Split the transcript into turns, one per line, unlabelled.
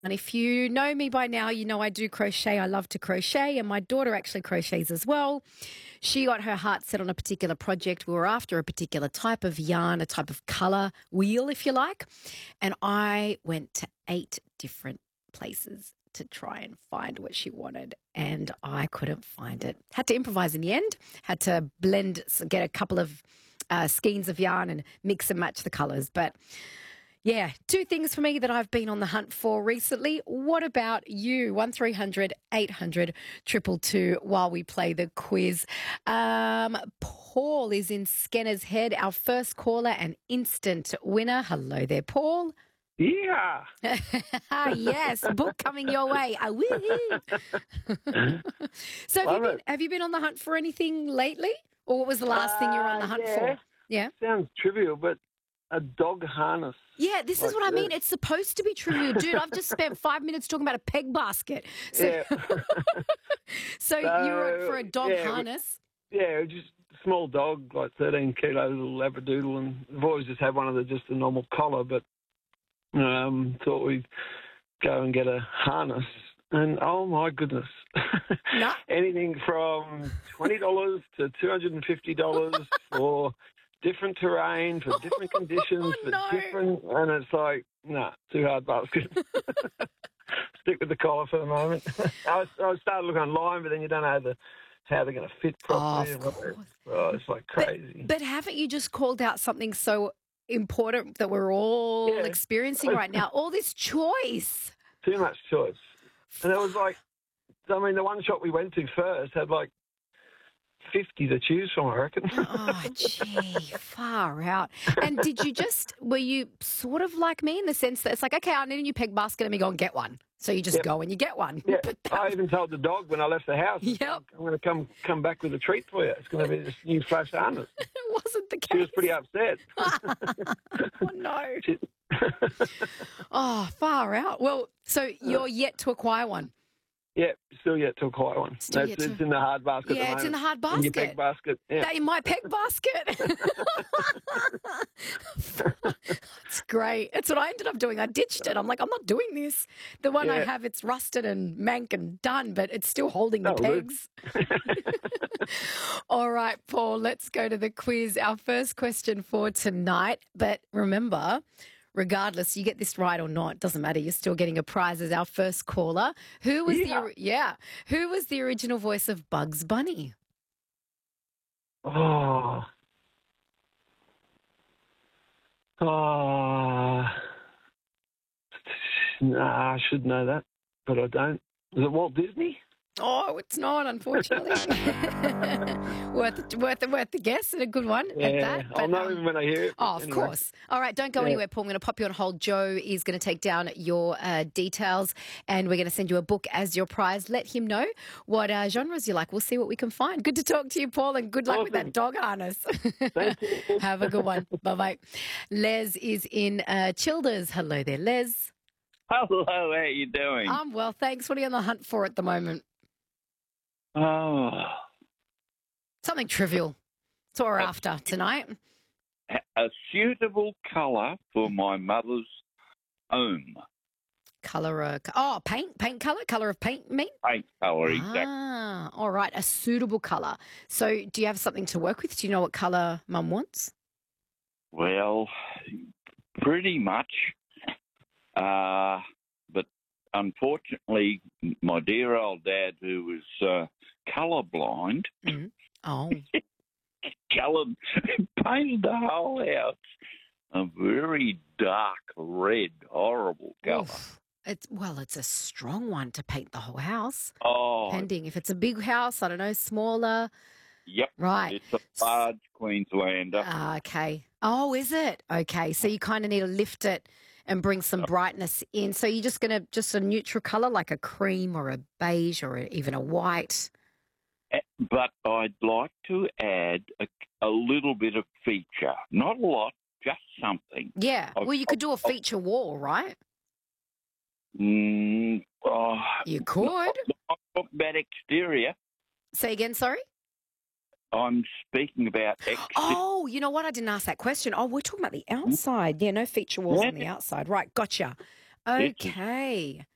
And if you know me by now, you know I do crochet. I love to crochet, and my daughter actually crochets as well. She got her heart set on a particular project. We were after a particular type of yarn, a type of colour wheel, if you like. And I went to 8 different places to try and find what she wanted, and I couldn't find it. Had to improvise in the end, had to get a couple of skeins of yarn and mix and match the colours. But yeah, 2 things for me that I've been on the hunt for recently. What about you? 1300 800 222 while we play the quiz. Paul is in Skenner's Head, our first caller and instant winner. Hello there, Paul.
Yeah.
Yes, book coming your way. So have you been on the hunt for anything lately? Or what was the last thing you were on the hunt for? Yeah.
Sounds trivial, but a dog harness.
Yeah, this is what I mean. It's supposed to be trivial. Dude, I've just spent 5 minutes talking about a peg basket. So,
Yeah.
so you were for a dog harness?
Yeah, just a small dog, like 13 kilo, little Labradoodle, and I've always just had one of just a normal collar, but thought we'd go and get a harness. And, oh, my goodness.
No.
Anything from $20 to $250 for different terrain, for different conditions, different... And it's like, nah, too hard basket. Stick with the collar for the moment. I started looking online, but then you don't know how they're going to fit properly.
Oh, of course.
It's like crazy.
But haven't you just called out something so important that we're all experiencing right now? All this choice.
Too much choice. And it was like, I mean, the one shop we went to first had like 50 to choose from, I reckon.
Oh, gee, far out. And were you sort of like me in the sense that it's like, okay, I need a new peg basket, let me go and get one. So you just go and you get one.
Yeah. I even told the dog when I left the house,
Yep.
I'm going to come back with a treat for you. It's going to be this new flash harness.
It wasn't the case.
She was pretty upset.
Oh, no. Oh, far out. Well, so you're yet to acquire one.
Yeah, still yet to acquire one. It's in the hard basket.
Yeah, it's in the hard basket.
In your peg basket. Yeah.
In my peg basket. That's great. That's what I ended up doing. I ditched it. I'm like, I'm not doing this. The one I have, it's rusted and mank and done, but it's still holding the pegs. All right, Paul, let's go to the quiz. Our first question for tonight. But remember, regardless, you get this right or not, doesn't matter. You're still getting a prize as our first caller. Who was the original voice of Bugs Bunny?
Oh. Nah, I should know that, but I don't. Is it Walt Disney?
Oh, it's not, unfortunately. worth the guess and a good one at that.
I'll know him when I hear it.
Oh, of course. All right, don't go anywhere, Paul. I'm going to pop you on hold. Joe is going to take down your details, and we're going to send you a book as your prize. Let him know what genres you like. We'll see what we can find. Good to talk to you, Paul, and good luck with that dog harness.
Thank you.
Have a good one. Bye-bye. Les is in Childers. Hello there, Les.
Hello, how are you doing?
I'm well, thanks. What are you on the hunt for at the moment?
Oh.
Something trivial. That's what we're after tonight.
A suitable colour for my mother's home.
Paint colour? Colour of paint, mean?
Paint colour, exactly.
Ah, all right, a suitable colour. So do you have something to work with? Do you know what colour Mum wants?
Well, pretty much. But unfortunately, my dear old dad, who was colourblind, painted the whole house a very dark red, horrible colour.
It's a strong one to paint the whole house.
Oh.
Depending if it's a big house, I don't know, smaller.
Yep.
Right.
It's a large Queenslander.
Okay. Oh, is it? Okay. So you kind of need to lift it and bring some brightness in. So you're just going to, a neutral colour like a cream or a beige or even a white?
But I'd like to add a little bit of feature. Not a lot, just something.
Yeah. Well, you could do a feature wall, right?
You
could.
Not talking about exterior.
Say again, sorry?
I'm speaking about exterior.
Oh, you know what? I didn't ask that question. Oh, we're talking about the outside. Yeah, no feature walls on the outside. Right, gotcha. Okay.